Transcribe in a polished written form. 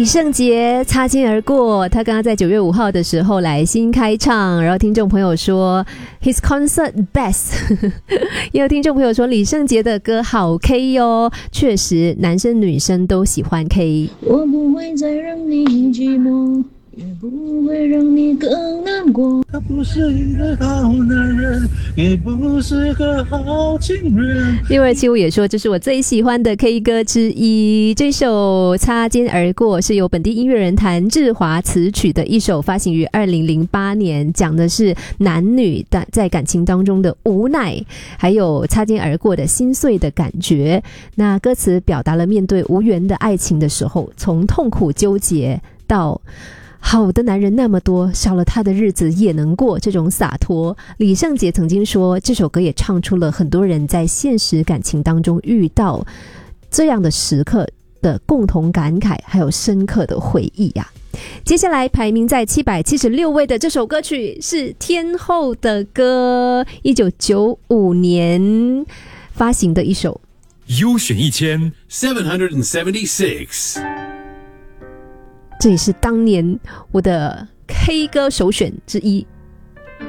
李圣杰擦肩而过，他刚刚在9月5号的时候来新开唱，然后听众朋友说 his concert best 也有听众朋友说李圣杰的歌好 K 哟，确实男生女生都喜欢 K。 我不会再让你寂寞，也不会让你更难过。 他不是一个好男人，也不是个好情人。 6275也说这是我最喜欢的 K 歌之一，这首擦肩而过是由本地音乐人谭志华词曲的一首，发行于2008年，讲的是男女在感情当中的无奈，还有擦肩而过的心碎的感觉。那歌词表达了面对无缘的爱情的时候，从痛苦纠结到好的男人那么多，少了他的日子也能过，这种洒脱。李圣杰曾经说，这首歌也唱出了很多人在现实感情当中遇到这样的时刻的共同感慨，还有深刻的回忆呀。接下来排名在776位的这首歌曲是天后的歌，1995年发行的一首优选1776， 这也是当年我的 K 歌首选之一。